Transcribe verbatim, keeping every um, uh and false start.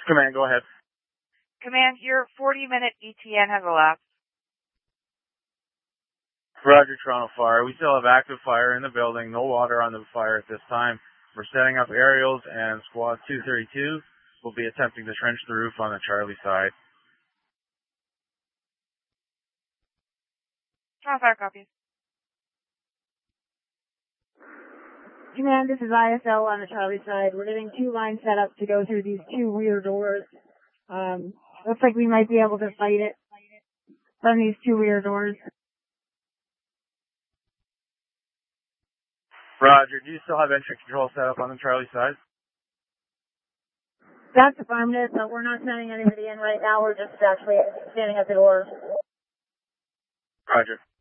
Command, go ahead. Command, your forty minute E T N has elapsed. Roger, Toronto Fire. We still have active fire in the building. No water on the fire at this time. We're setting up aerials, and Squad two thirty-two will be attempting to trench the roof on the Charlie side. Toronto Fire copies. Command, this is I S L on the Charlie side. We're getting two lines set up to go through these two rear doors. Um, looks like we might be able to fight it from these two rear doors. Roger, do you still have entry control set up on the Charlie side? That's affirmative, but we're not sending anybody in right now. We're just actually standing at the door. Roger.